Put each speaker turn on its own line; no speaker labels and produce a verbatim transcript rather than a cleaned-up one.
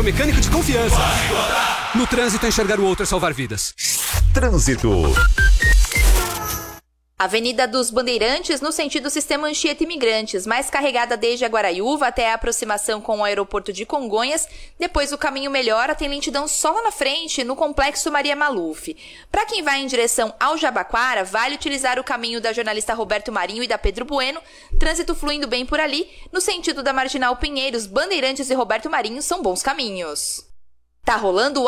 mecânico de confiança. No trânsito, enxergar o outro é salvar vidas.
Trânsito.
Avenida dos Bandeirantes, no sentido Sistema Anchieta Imigrantes, mais carregada desde a Guaraiúva até a aproximação com o aeroporto de Congonhas. Depois o caminho melhora, tem lentidão só lá na frente, no Complexo Maria Maluf. Para quem vai em direção ao Jabaquara, vale utilizar o caminho da jornalista Roberto Marinho e da Pedro Bueno. Trânsito fluindo bem por ali. No sentido da Marginal Pinheiros, Bandeirantes e Roberto Marinho são bons caminhos. Tá rolando o